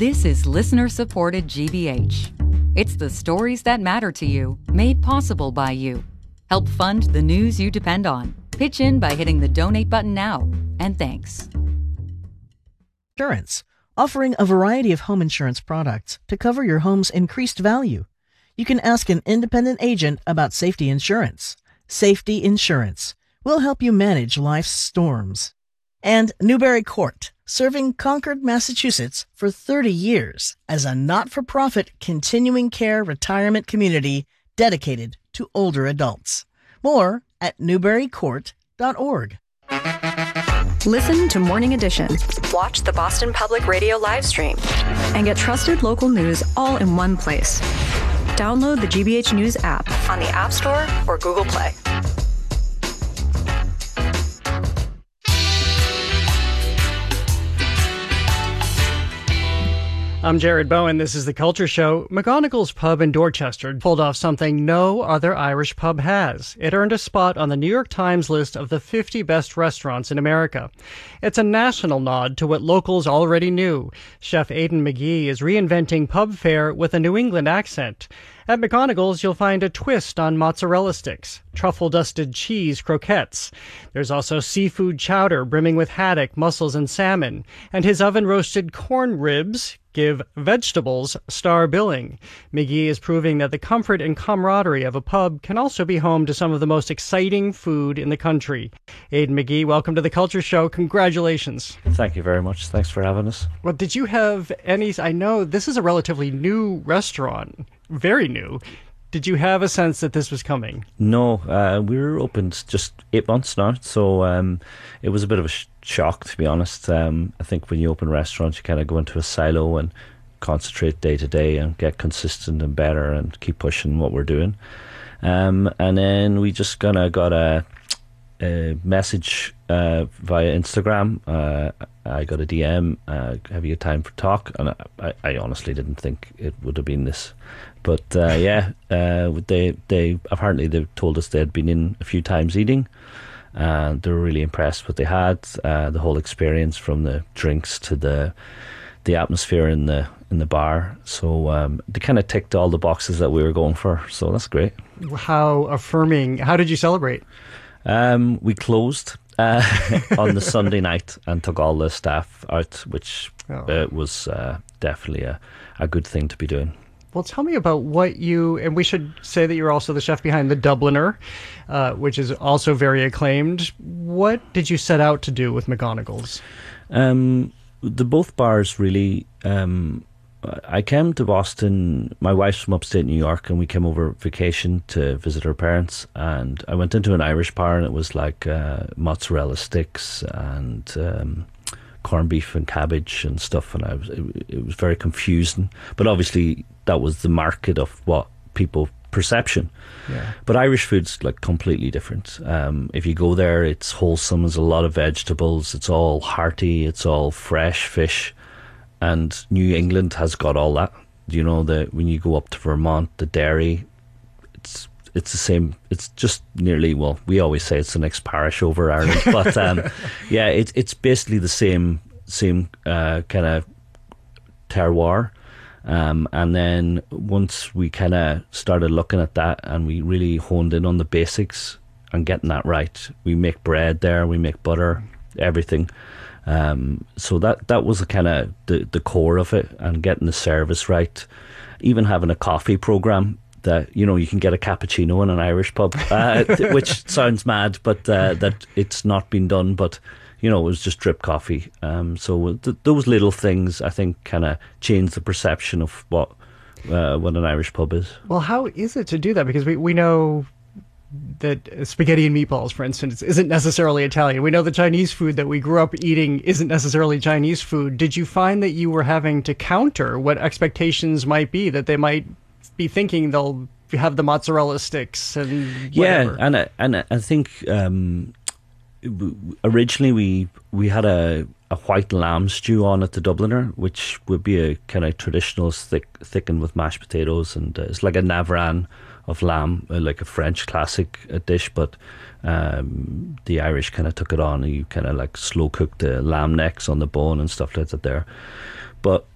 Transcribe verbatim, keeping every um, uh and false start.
This is listener-supported G B H. It's the stories that matter to you, made possible by you. Help fund the news you depend on. Pitch in by hitting the donate button now. And thanks. Insurance, offering a variety of home insurance products to cover your home's increased value. You can ask an independent agent about Safety Insurance. Safety Insurance will help you manage life's storms. And Newbury Court, serving Concord, Massachusetts for thirty years as a not-for-profit continuing care retirement community dedicated to older adults. More at newbury court dot org. Listen to Morning Edition. Watch the Boston Public Radio live stream. And get trusted local news all in one place. Download the G B H News app on the App Store or Google Play. I'm Jared Bowen. This is The Culture Show. McGonagall's Pub in Dorchester pulled off something no other Irish pub has. It earned a spot on the New York Times list of the fifty best restaurants in America. It's a national nod to what locals already knew. Chef Aidan McGee is reinventing pub fare with a New England accent. At McGonagall's, you'll find a twist on mozzarella sticks, truffle-dusted cheese croquettes. There's also seafood chowder brimming with haddock, mussels, and salmon. And his oven-roasted corn ribs give vegetables star billing. McGee is proving that the comfort and camaraderie of a pub can also be home to some of the most exciting food in the country. Aidan McGee, welcome to The Culture Show. Congratulations. Thank you very much. Thanks for having us. Well, did you have any... I know this is a relatively new restaurant. Very new. Did you have a sense that this was coming? No, uh, we were open just eight months now, so um, it was a bit of a sh- shock, to be honest. Um, I think when you open restaurants, you kind of go into a silo and concentrate day to day and get consistent and better and keep pushing what we're doing. Um, and then we just kind of got a, a message uh, via Instagram. Uh, I got a D M, uh, have you time for talk? And I, I honestly didn't think it would have been this. But uh, yeah, uh, they they apparently they told us they'd been in a few times eating, and they were really impressed with what they had, uh, the whole experience from the drinks to the the atmosphere in the in the bar. So um, they kind of ticked all the boxes that we were going for. So that's great. How affirming! How did you celebrate? Um, we closed uh, on the Sunday night and took all the staff out, which oh. uh, was uh, definitely a, a good thing to be doing. Well, tell me about what you, and we should say that you're also the chef behind the Dubliner, uh, which is also very acclaimed. What did you set out to do with McGonagall's? Um, the both bars really, um, I came to Boston, my wife's from upstate New York, and we came over vacation to visit her parents, and I went into an Irish bar and it was like uh, mozzarella sticks and um, corned beef and cabbage and stuff, and I was it, it was very confusing, but obviously that was the market of what people perception. Yeah. But Irish food's like completely different. Um, if you go there, it's wholesome. There's a lot of vegetables. It's all hearty. It's all fresh fish, and New England has got all that. You know, the when you go up to Vermont, the dairy, it's it's the same. It's just nearly, well, we always say it's the next parish over Ireland, but um, yeah, it's it's basically the same same uh, kind of terroir. Um, and then once we kind of started looking at that and we really honed in on the basics and getting that right, we make bread there, we make butter, everything. Um, so that that was the kind of the, the core of it, and getting the service right. Even having a coffee program that, you know, you can get a cappuccino in an Irish pub, uh, which sounds mad, but uh, that it's not been done. But you know, it was just drip coffee. Um, so th- those little things, I think, kind of change the perception of what uh, what an Irish pub is. Well, how is it to do that? Because we, we know that spaghetti and meatballs, for instance, isn't necessarily Italian. We know the Chinese food that we grew up eating isn't necessarily Chinese food. Did you find that you were having to counter what expectations might be, that they might be thinking they'll have the mozzarella sticks and whatever? Yeah, and I, and I think... Um, originally we we had a, a white lamb stew on at the Dubliner, which would be a kind of traditional thick, thickened with mashed potatoes, and uh, it's like a navran of lamb, uh, like a French classic uh, dish, but um, the Irish kind of took it on, and you kind of like slow cook the lamb necks on the bone and stuff like that there. But